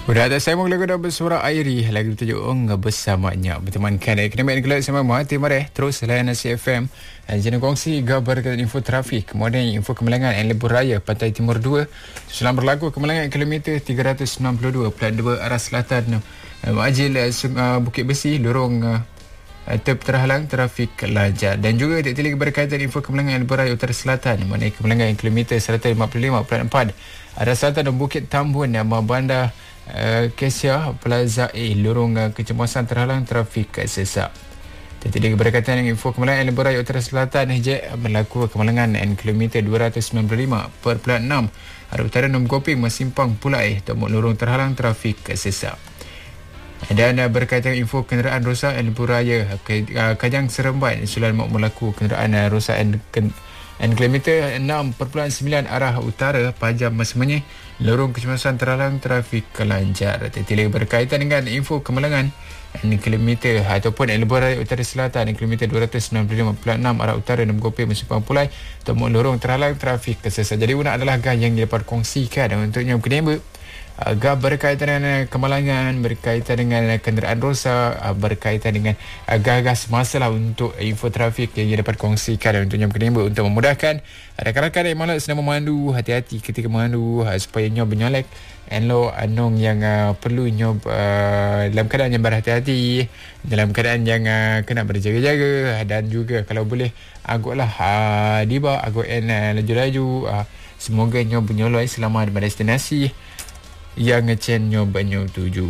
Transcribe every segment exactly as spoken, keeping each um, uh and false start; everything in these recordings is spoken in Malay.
Udah ada saya mau lagu dah bersuara airi lagu bertajuk Ong bersamanya bertemankan ekonomi dan kelak sama Muhammad Timare terus layan C F M jangan kongsi gambar dan info trafik kemudian info kemalangan yang Lebuh Raya Pantai Timur dua selang berlaku kemalangan kilometer tiga ratus enam puluh dua pelat dua arah selatan Majil Bukit Besi lorong Tep terhalang trafik lancar dan juga detail berkaitan info kemalangan Lebuh Raya Utara Selatan mengenai kemalangan kilometer seratus lima puluh lima pelat empat arah selatan dan Bukit Tambun nama bandar Uh, Kesia Plaza A lorong uh, kecemasan terhalang trafik sesak. Jadi berkaitan dengan info kemalangan Lebuh Raya Utara Selatan H J berlaku kemalangan N kilometer dua ratus sembilan puluh lima per plat enam arah utara Nom Koping Masimpang Pulai temuk lorong terhalang trafik sesak. Dan uh, berkaitan info kenderaan rosak Lebuh Raya uh, Kajang Seremban Sulan Mak berlaku kenderaan uh, rosak N N kilometer enam perpuluhan sembilan arah utara Pajam Masmenyi lorong kecemasan terhalang trafik lancar. Detail berkaitan dengan info kemalangan N kilometer ataupun Lebuh Raya Utara Selatan N kilometer dua ratus sembilan puluh lima perpuluhan enam arah utara Nom Koping Masimpang Pulai temuk lorong terhalang trafik sesak. Jadi una adalah gah yang dapat kongsikan dan untuknya berkenaan agak berkaitan dengan kemalangan, berkaitan dengan kenderaan rosak, berkaitan dengan agak-agak semasa lah untuk info trafik yang dapat kongsikan dan untuknya berkenaan untuk memudahkan rakan-rakan yang malas sedang memandu, hati-hati ketika memandu supaya nyob bernyolek enlo anong yang uh, perlu nyob uh, dalam keadaan yang berhati-hati, dalam keadaan yang uh, kena berjaga-jaga dan juga kalau boleh agaklah uh, di bawah agak en uh, laju-laju uh, semoga nyob bernyolek selamat pada destinasi yang ngecen nyoba nyob tuju.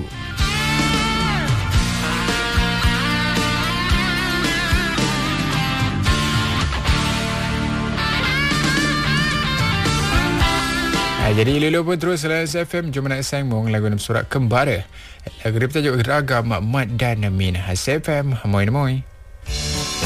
Ha, jadi lulu pun terus layan S F M. Jom nak sambung lagu dalam surat kembara. Lagu dia bertajuk Raga Mak Mat dan Amin. S F M, moin moin.